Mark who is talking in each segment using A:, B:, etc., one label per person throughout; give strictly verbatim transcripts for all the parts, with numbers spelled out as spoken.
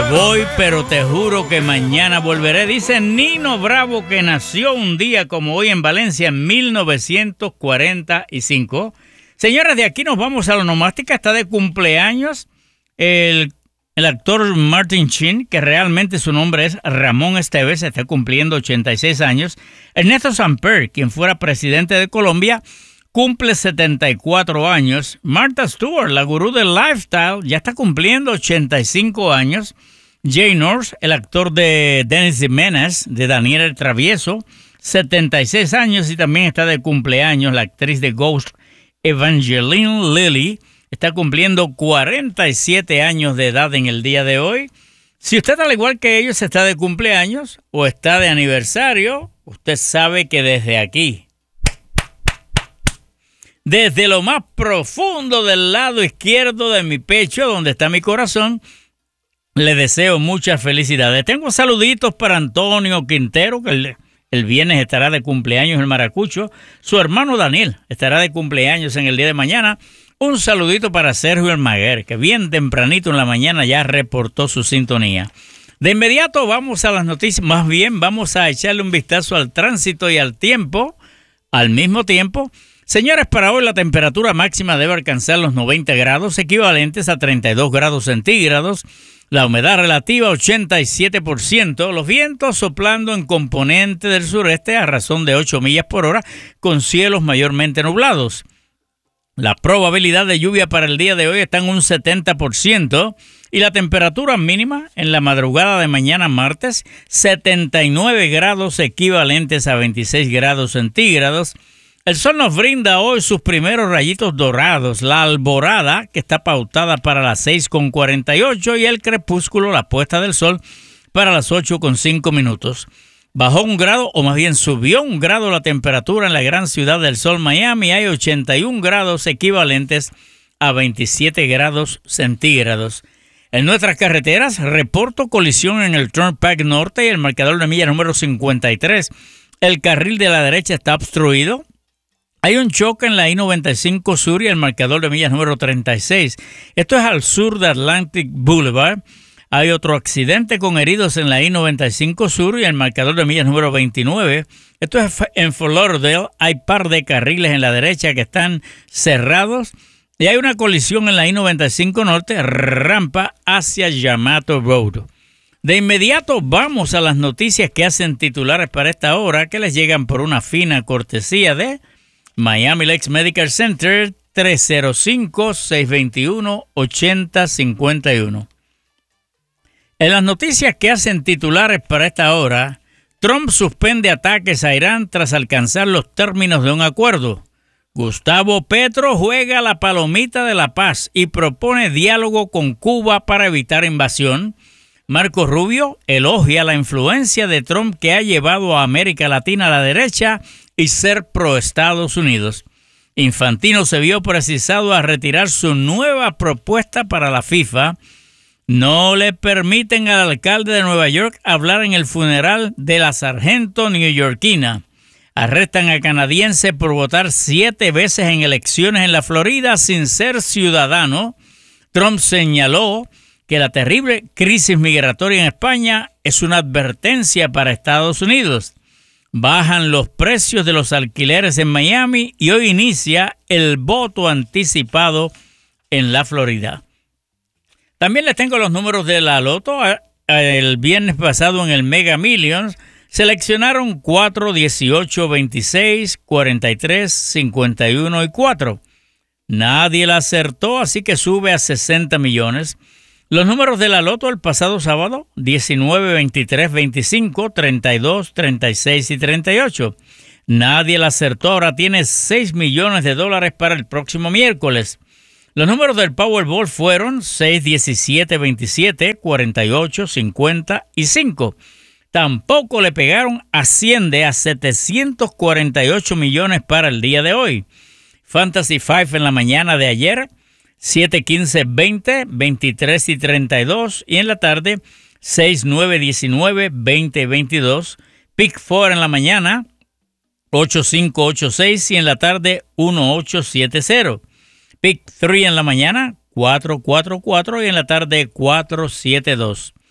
A: voy, pero te juro que mañana volveré. Dice Nino Bravo, que nació un día como hoy en Valencia en mil novecientos cuarenta y cinco. Señores, de aquí nos vamos a la onomástica. Está de cumpleaños el, el actor Martin Sheen, que realmente su nombre es Ramón Esteves, está cumpliendo ochenta y seis años. Ernesto Samper, quien fuera presidente de Colombia, cumple setenta y cuatro años. Martha Stewart, la gurú del lifestyle, ya está cumpliendo ochenta y cinco años. Jay North, el actor de Dennis the Menace, de Daniel el Travieso, setenta y seis años. Y también está de cumpleaños la actriz de Ghost, Evangeline Lilly, está cumpliendo cuarenta y siete años de edad en el día de hoy. Si usted, al igual que ellos, está de cumpleaños o está de aniversario, usted sabe que desde aquí, desde lo más profundo del lado izquierdo de mi pecho, donde está mi corazón, le deseo muchas felicidades. Tengo saluditos para Antonio Quintero, que el, el viernes estará de cumpleaños en Maracucho. Su hermano Daniel estará de cumpleaños en el día de mañana. Un saludito para Sergio Almaguer, que bien tempranito en la mañana ya reportó su sintonía. De inmediato vamos a las noticias, más bien vamos a echarle un vistazo al tránsito y al tiempo, al mismo tiempo. Señores, para hoy la temperatura máxima debe alcanzar los noventa grados, equivalentes a treinta y dos grados centígrados. La humedad relativa ochenta y siete por ciento. Los vientos soplando en componente del sureste a razón de ocho millas por hora, con cielos mayormente nublados. La probabilidad de lluvia para el día de hoy está en un setenta por ciento. Y la temperatura mínima en la madrugada de mañana martes, setenta y nueve grados, equivalentes a veintiséis grados centígrados. El sol nos brinda hoy sus primeros rayitos dorados, la alborada, que está pautada para las seis con cuarenta y ocho, y el crepúsculo, la puesta del sol, para las ocho con cinco minutos. Bajó un grado, o más bien subió un grado la temperatura en la gran ciudad del sol, Miami. Hay ochenta y un grados, equivalentes a veintisiete grados centígrados. En nuestras carreteras, reporto colisión en el Turnpike Norte y el marcador de millas número cincuenta y tres. El carril de la derecha está obstruido. Hay un choque en la I noventa y cinco Sur y el marcador de millas número treinta y seis. Esto es al sur de Atlantic Boulevard. Hay otro accidente con heridos en la I noventa y cinco Sur y el marcador de millas número veintinueve. Esto es en Fort Lauderdale. Hay par de carriles en la derecha que están cerrados. Y hay una colisión en la I noventa y cinco Norte, rampa hacia Yamato Road. De inmediato vamos a las noticias que hacen titulares para esta hora, que les llegan por una fina cortesía de Miami Lakes Medical Center, tres cero cinco, seis dos uno, ocho cero cinco uno. En las noticias que hacen titulares para esta hora, Trump suspende ataques a Irán tras alcanzar los términos de un acuerdo. Gustavo Petro juega la palomita de la paz y propone diálogo con Cuba para evitar invasión. Marco Rubio elogia la influencia de Trump, que ha llevado a América Latina a la derecha y ser pro Estados Unidos. Infantino se vio precisado a retirar su nueva propuesta para la FIFA. No le permiten al alcalde de Nueva York hablar en el funeral de la sargento neoyorquina. Arrestan a canadiense por votar siete veces en elecciones en la Florida sin ser ciudadano. Trump señaló que la terrible crisis migratoria en España es una advertencia para Estados Unidos. Bajan los precios de los alquileres en Miami y hoy inicia el voto anticipado en la Florida. También les tengo los números de la Loto. El viernes pasado en el Mega Millions seleccionaron cuatro, dieciocho, veintiséis, cuarenta y tres, cincuenta y uno y cuatro. Nadie la acertó, así que sube a sesenta millones. Los números de la Loto el pasado sábado, diecinueve, veintitrés, veinticinco, treinta y dos, treinta y seis y treinta y ocho. Nadie la acertó, ahora tiene seis millones de dólares para el próximo miércoles. Los números del Powerball fueron seis, diecisiete, veintisiete, cuarenta y ocho, cincuenta y cinco. Tampoco le pegaron, asciende a setecientos cuarenta y ocho millones para el día de hoy. Fantasy cinco en la mañana de ayer, siete, quince, veinte, veintitrés y treinta y dos. Y en la tarde, seis, nueve, diecinueve, veinte, veintidós. Pick cuatro en la mañana, ocho, cinco, ocho, seis. Y en la tarde, uno, ocho, siete, cero. Pick tres en la mañana, cuatro, cuatro, cuatro. Y en la tarde, cuatro, siete, dos.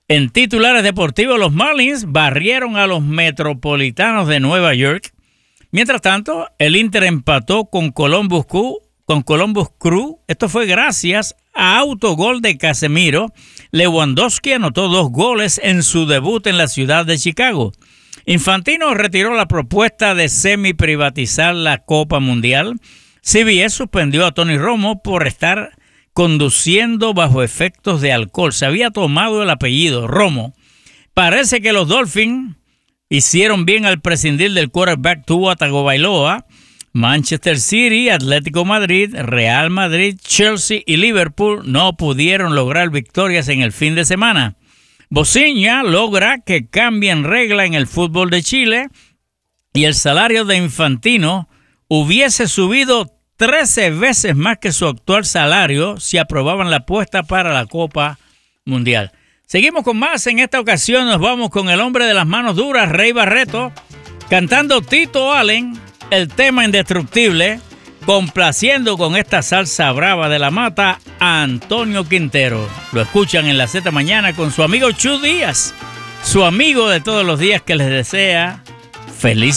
A: En titulares deportivos, los Marlins barrieron a los Metropolitanos de Nueva York. Mientras tanto, el Inter empató con Columbus Crew, con Columbus Crew. Esto fue gracias a autogol de Casemiro. Lewandowski anotó dos goles en su debut en la ciudad de Chicago. Infantino retiró la propuesta de semi-privatizar la Copa Mundial. C B S suspendió a Tony Romo por estar conduciendo bajo efectos de alcohol. Se había tomado el apellido Romo. Parece que los Dolphins hicieron bien al prescindir del quarterback Tua Tagovailoa. Manchester City, Atlético Madrid, Real Madrid, Chelsea y Liverpool no pudieron lograr victorias en el fin de semana. Bociña logra que cambien regla en el fútbol de Chile y el salario de Infantino hubiese subido trece veces más que su actual salario si aprobaban la apuesta para la Copa Mundial. Seguimos con más. En esta ocasión nos vamos con el hombre de las manos duras, Rey Barreto, cantando Tito Allen, el tema Indestructible, complaciendo con esta salsa brava de la mata a Antonio Quintero. Lo escuchan en la Z Mañana con su amigo Chu Díaz, su amigo de todos los días que les desea feliz